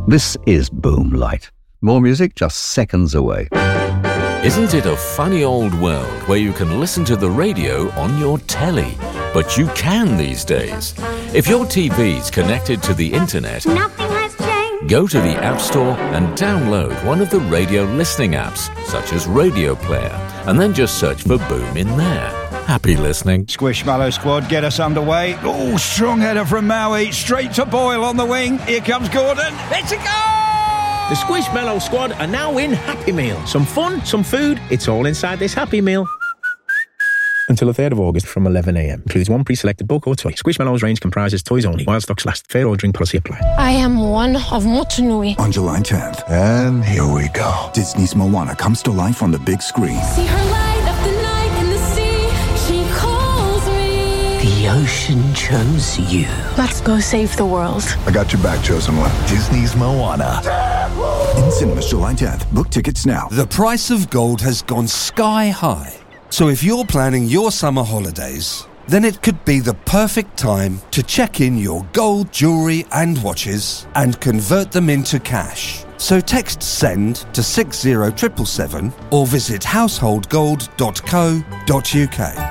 This is Boom Light. More music just seconds away. Isn't it a funny old world where you can listen to the radio on your telly? But you can these days. If your TV's connected to the internet, Nothing has changed. go to the App Store and download one of the radio listening apps, such as Radio Player, and then just search for Boom in there. Happy listening. Squishmallow squad, get us underway. Oh, strong header from Maui, straight to Boyle on the wing. Here comes Gordon. It's a goal! The Squishmallow squad are now in Happy Meal. Some fun, some food, it's all inside this Happy Meal. Until the 3rd of August from 11am. Includes one pre-selected book or toy. Squishmallows range comprises toys only. While stocks last. Fair ordering policy apply. I am one of Motunui. On July 10th. And here we go. Disney's Moana comes to life on the big screen. See her light up the night in the sea. She calls me. The ocean chose you. Let's go save the world. I got your back, chosen one. Disney's Moana. In cinemas July 10th. Book tickets now. The price of gold has gone sky high. So if you're planning your summer holidays, then it could be the perfect time to check in your gold jewellery and watches and convert them into cash. So text SEND to 60777 or visit householdgold.co.uk.